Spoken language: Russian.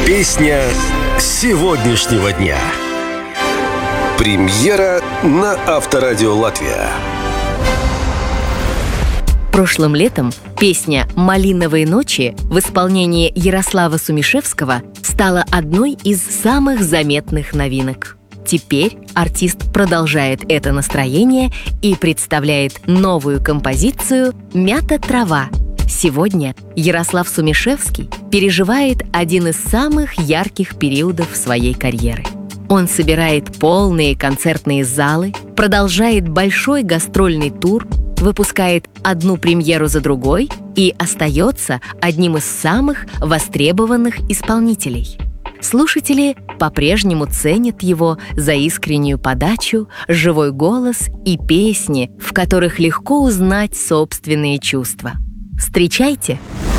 Песня сегодняшнего дня. Премьера на Авторадио Латвия. Прошлым летом песня «Малиновые ночи» в исполнении Ярослава Сумишевского стала одной из самых заметных новинок. Теперь артист продолжает это настроение и представляет новую композицию «Мята трава». Сегодня Ярослав Сумишевский переживает один из самых ярких периодов своей карьеры. Он собирает полные концертные залы, продолжает большой гастрольный тур, выпускает одну премьеру за другой и остается одним из самых востребованных исполнителей. Слушатели по-прежнему ценят его за искреннюю подачу, живой голос и песни, в которых легко узнать собственные чувства. Встречайте